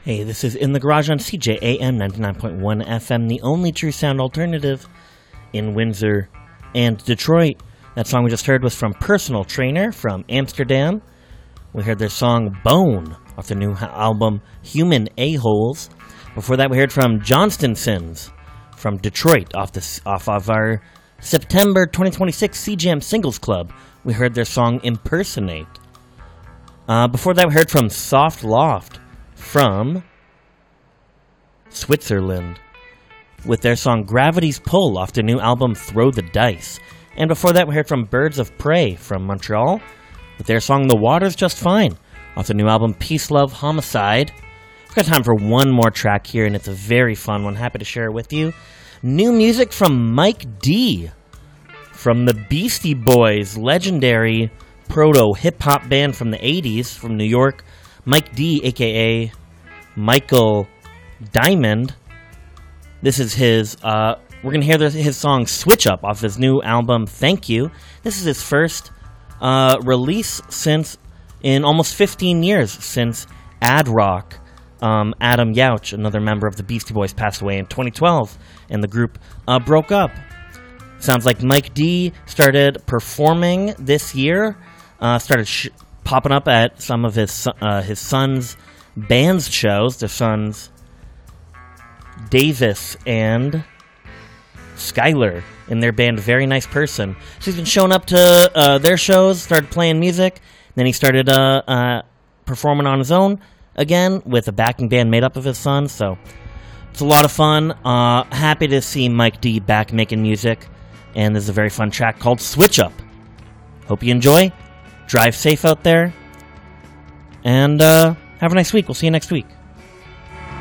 Hey, this is In the Garage on CJAM 99.1 FM, the only true sound alternative in Windsor and Detroit. That song we just heard was from Personal Trainer from Amsterdam. We heard their song Bone off the new album Human A-Holes. Before that, we heard from Johnston-Sins from Detroit off of our September 2026 CJAM Singles Club. We heard their song Impersonate. Before that, we heard from Soft Loft from Switzerland with their song Gravity's Pull off the new album Throw the Dice. And before that, we heard from Birds of Prey from Montreal with their song The Water's Just Fine off the new album Peace, Love, Homicide. We've got time for one more track here, and it's a very fun one. Happy to share it with you. New music from Mike D from the Beastie Boys, legendary proto-hip-hop band from the 80s from New York. Mike D, a.k.a. Michael Diamond. This is his, we're going to hear his song Switch Up off his new album, Thank You. This is his first release in almost 15 years since Ad Rock. Adam Yauch, another member of the Beastie Boys, passed away in 2012, and the group broke up. Sounds like Mike D started performing this year, started popping up at some of his son's band's shows. Their sons Davis and Skylar in their band Very Nice Person. So he's been showing up to their shows, started playing music, then he started performing on his own again with a backing band made up of his sons. So it's a lot of fun. Happy to see Mike D back making music, and this is a very fun track called Switch Up. Hope you enjoy. Drive safe out there, and have a nice week. We'll see you next week.